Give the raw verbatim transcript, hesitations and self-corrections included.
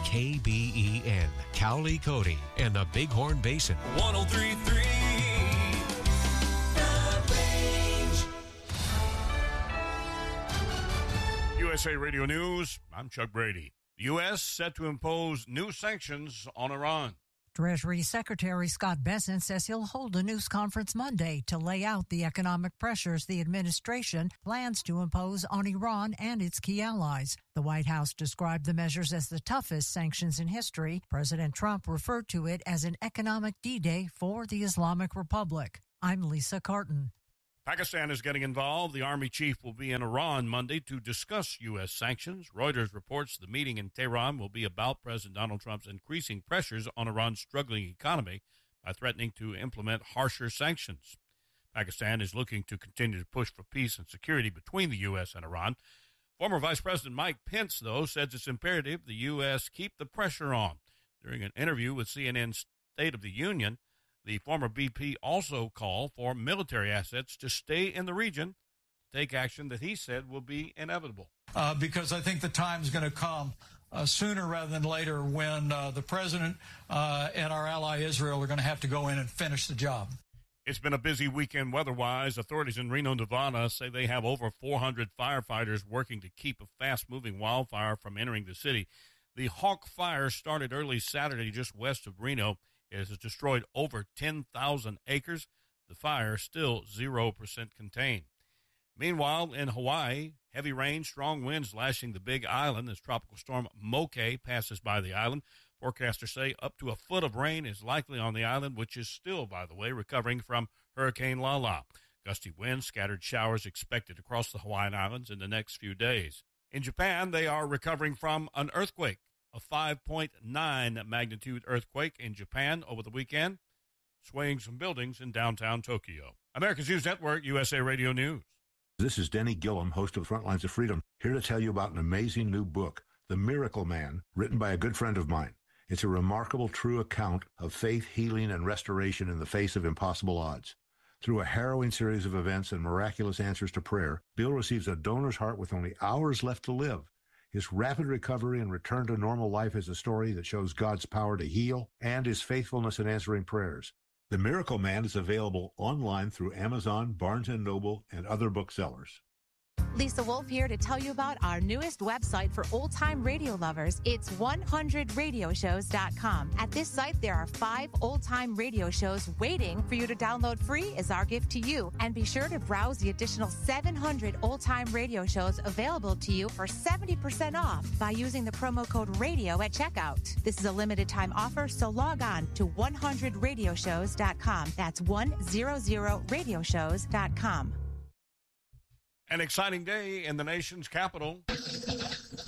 K B E N, Cowley Cody, and the Bighorn Basin. one oh three point three The Range. U S A Radio News, I'm Chuck Brady. The U S set to impose new sanctions on Iran. Treasury Secretary Scott Bessent says he'll hold a news conference Monday to lay out the economic pressures the administration plans to impose on Iran and its key allies. The White House described the measures as the toughest sanctions in history. President Trump referred to it as an economic D-Day for the Islamic Republic. I'm Lisa Carton. Pakistan is getting involved. The Army chief will be in Iran Monday to discuss U S sanctions. Reuters reports the meeting in Tehran will be about President Donald Trump's increasing pressures on Iran's struggling economy by threatening to implement harsher sanctions. Pakistan is looking to continue to push for peace and security between the U S and Iran. Former Vice President Mike Pence, though, says it's imperative the U S keep the pressure on. During an interview with C N N's State of the Union, the former V P also called for military assets to stay in the region to take action that he said will be inevitable. Uh, because I think the time's going to come uh, sooner rather than later when uh, the president uh, and our ally Israel are going to have to go in and finish the job. It's been a busy weekend weather-wise. Authorities in Reno, Nevada say they have over four hundred firefighters working to keep a fast-moving wildfire from entering the city. The Hawk Fire started early Saturday just west of Reno. It has destroyed over ten thousand acres. The fire still zero percent contained. Meanwhile, in Hawaii, heavy rain, strong winds lashing the Big Island as Tropical Storm Moke passes by the island. Forecasters say up to a foot of rain is likely on the island, which is still, by the way, recovering from Hurricane Lala. Gusty winds, scattered showers expected across the Hawaiian Islands in the next few days. In Japan, they are recovering from an earthquake. A five point nine magnitude earthquake in Japan over the weekend, swaying some buildings in downtown Tokyo. America's News Network, U S A Radio News. This is Denny Gillum, host of Frontlines of Freedom, here to tell you about an amazing new book, The Miracle Man, written by a good friend of mine. It's a remarkable, true account of faith, healing, and restoration in the face of impossible odds. Through a harrowing series of events and miraculous answers to prayer, Bill receives a donor's heart with only hours left to live. His rapid recovery and return to normal life is a story that shows God's power to heal and his faithfulness in answering prayers. The Miracle Man is available online through Amazon, Barnes and Noble, and other booksellers. Lisa Wolf here to tell you about our newest website for old-time radio lovers. It's one hundred radio shows dot com. At this site, there are five old-time radio shows waiting for you to download free as our gift to you. And be sure to browse the additional seven hundred old-time radio shows available to you for seventy percent off by using the promo code RADIO at checkout. This is a limited-time offer, so log on to one hundred radio shows dot com. That's one hundred radio shows dot com. An exciting day in the nation's capital.